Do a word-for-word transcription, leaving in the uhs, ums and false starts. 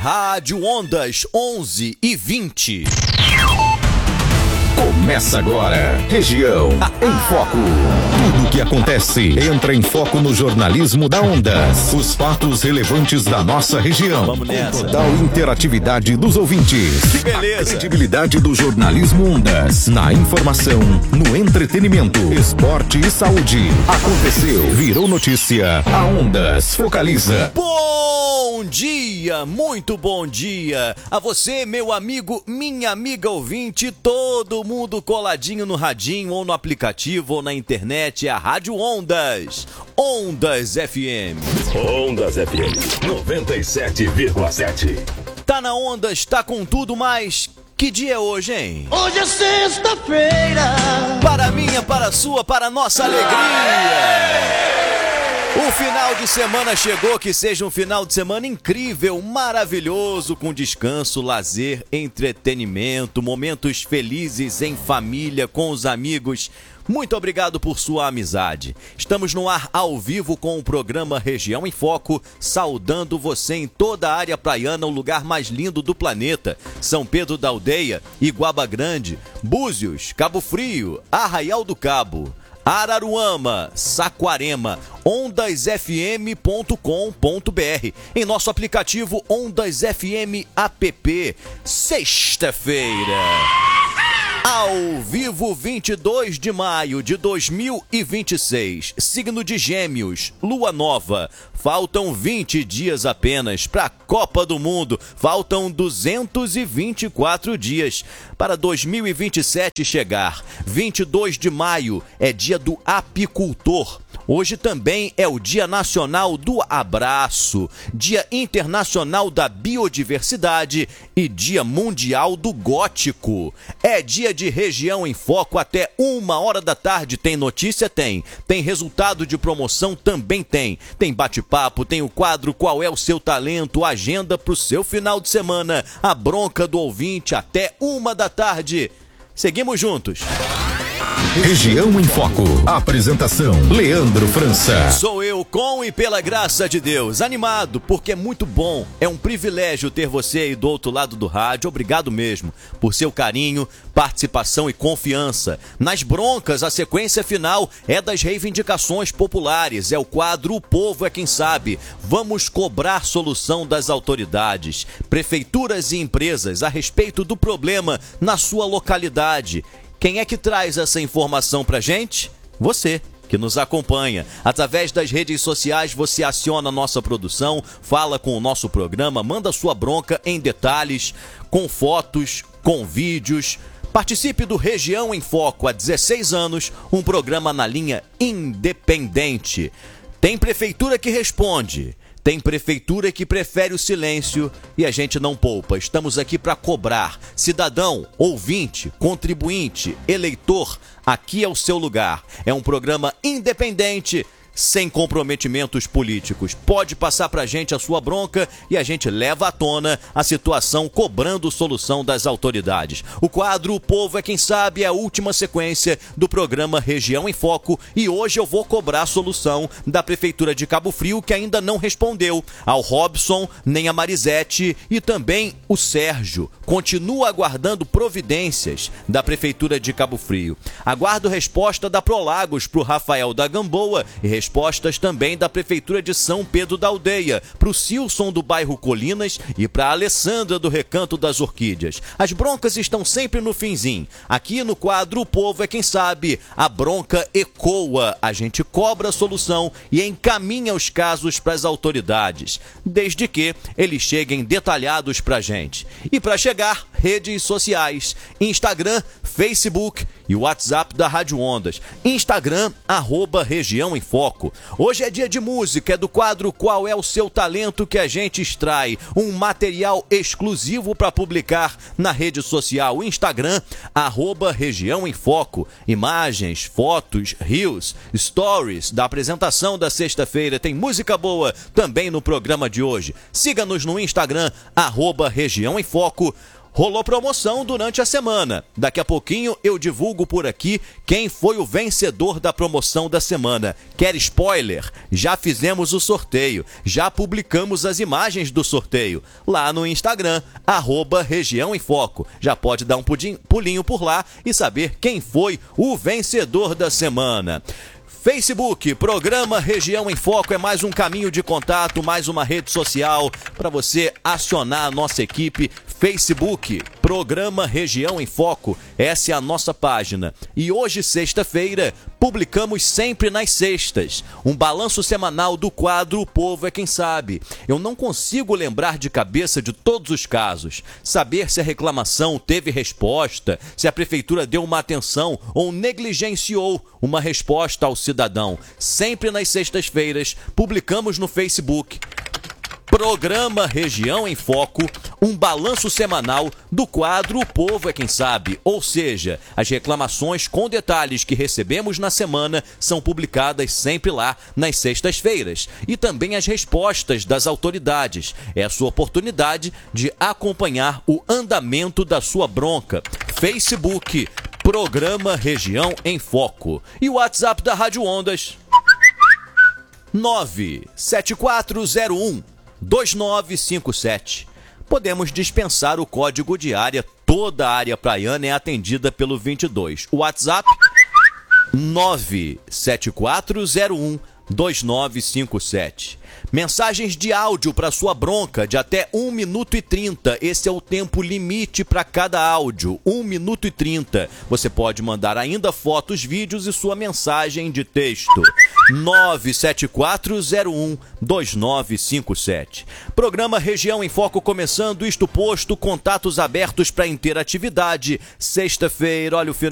Rádio Ondas onze e vinte. Começa agora, Região em Foco. Tudo o que acontece entra em foco no jornalismo da Ondas. Os fatos relevantes da nossa região. Vamos nessa. Com total interatividade dos ouvintes. Que beleza. A credibilidade do jornalismo Ondas. Na informação, no entretenimento, esporte e saúde. Aconteceu, virou notícia. A Ondas focaliza. Bom dia, muito bom dia a você, meu amigo, minha amiga ouvinte, todo mundo coladinho no radinho ou no aplicativo ou na internet, é a Rádio Ondas, Ondas F M. Ondas F M noventa e sete vírgula sete. Tá na Ondas, tá com tudo, mas que dia é hoje, hein? Hoje é sexta-feira. Para minha, para a sua, para a nossa alegria. O final de semana chegou, que seja um final de semana incrível, maravilhoso, com descanso, lazer, entretenimento, momentos felizes em família, com os amigos. Muito obrigado por sua amizade. Estamos no ar ao vivo com o programa Região em Foco, saudando você em toda a área praiana, o lugar mais lindo do planeta. São Pedro da Aldeia, Iguaba Grande, Búzios, Cabo Frio, Arraial do Cabo, Araruama, Saquarema, ondas f m ponto com ponto b r, em nosso aplicativo Ondas F M App. Sexta-feira, ao vivo, vinte e dois de maio de dois mil e vinte e seis, signo de Gêmeos, lua nova. Faltam vinte dias apenas para a Copa do Mundo. Faltam duzentos e vinte e quatro dias para dois mil e vinte e sete chegar. vinte e dois de maio é dia do apicultor. Hoje também é o Dia Nacional do Abraço, Dia Internacional da Biodiversidade e Dia Mundial do Gótico. É dia de Região em Foco até uma hora da tarde. Tem notícia? Tem. Tem resultado de promoção? Também tem. Tem bate-papo, tem o quadro Qual é o Seu Talento, agenda para o seu final de semana, a bronca do ouvinte até uma da tarde. Seguimos juntos. Região em Foco. Apresentação: Leandro França. Sou eu, com e pela graça de Deus, animado, porque é muito bom, é um privilégio ter você aí do outro lado do rádio. Obrigado mesmo por seu carinho, participação e confiança. Nas broncas, a sequência final é das reivindicações populares, é o quadro O Povo é Quem Sabe. Vamos cobrar solução das autoridades, prefeituras e empresas a respeito do problema na sua localidade. Quem é que traz essa informação pra gente? Você, que nos acompanha. Através das redes sociais, você aciona a nossa produção, fala com o nosso programa, manda sua bronca em detalhes, com fotos, com vídeos. Participe do Região em Foco há dezesseis anos, um programa na linha independente. Tem prefeitura que responde. Tem prefeitura que prefere o silêncio e a gente não poupa. Estamos aqui para cobrar. Cidadão, ouvinte, contribuinte, eleitor, aqui é o seu lugar. É um programa independente, sem comprometimentos políticos. Pode passar pra gente a sua bronca e a gente leva à tona a situação, cobrando solução das autoridades. O quadro O Povo é Quem Sabe é a última sequência do programa Região em Foco e hoje eu vou cobrar a solução da Prefeitura de Cabo Frio, que ainda não respondeu ao Robson, nem a Marisete e também o Sérgio. Continua aguardando providências da Prefeitura de Cabo Frio. Aguardo resposta da Prolagos pro Rafael da Gamboa e respostas também da Prefeitura de São Pedro da Aldeia, para o Silson do bairro Colinas e para a Alessandra do Recanto das Orquídeas. As broncas estão sempre no finzinho. Aqui no quadro O Povo é Quem Sabe, a bronca ecoa. A gente cobra a solução e encaminha os casos para as autoridades, desde que eles cheguem detalhados para a gente. E para chegar, redes sociais, Instagram, Facebook e o WhatsApp da Rádio Ondas. Instagram, arroba Região em Foco. Hoje é dia de música, é do quadro Qual é o Seu Talento, que a gente extrai um material exclusivo para publicar na rede social Instagram, arroba Região em Foco. Imagens, fotos, reels, stories da apresentação da sexta-feira. Tem música boa também no programa de hoje. Siga-nos no Instagram, arroba Região em Foco. rolou promoção durante a semana. Daqui a pouquinho eu divulgo por aqui quem foi o vencedor da promoção da semana. Quer spoiler? Já fizemos o sorteio, já publicamos as imagens do sorteio lá no Instagram, arroba Região em Foco. Já pode dar um pudim, pulinho por lá e saber quem foi o vencedor da semana. Facebook, programa Região em Foco, é mais um caminho de contato, mais uma rede social para você acionar a nossa equipe. Facebook, programa Região em Foco, essa é a nossa página. E hoje, sexta-feira, publicamos sempre nas sextas um balanço semanal do quadro O Povo é Quem Sabe. Eu não consigo lembrar de cabeça de todos os casos, saber se a reclamação teve resposta, se a prefeitura deu uma atenção ou negligenciou uma resposta ao cidadão. Sempre nas sextas-feiras, publicamos no Facebook. Programa Região em Foco, um balanço semanal do quadro O Povo é Quem Sabe. Ou seja, as reclamações com detalhes que recebemos na semana são publicadas sempre lá nas sextas-feiras. E também as respostas das autoridades. É a sua oportunidade de acompanhar o andamento da sua bronca. Facebook, Programa Região em Foco. E o WhatsApp da Rádio Ondas, nove sete quatro zero um dois nove cinco sete. Podemos dispensar o código de área. Toda a área praiana é atendida pelo vinte e dois. O WhatsApp nove sete quatro zero um dois nove cinco sete. Mensagens de áudio para sua bronca de até um minuto e trinta. Esse é o tempo limite para cada áudio, um minuto e trinta. Você pode mandar ainda fotos, vídeos e sua mensagem de texto. nove sete quatro zero um dois nove cinco sete. Programa Região em Foco começando, isto posto, contatos abertos para interatividade. Sexta-feira, olha o final.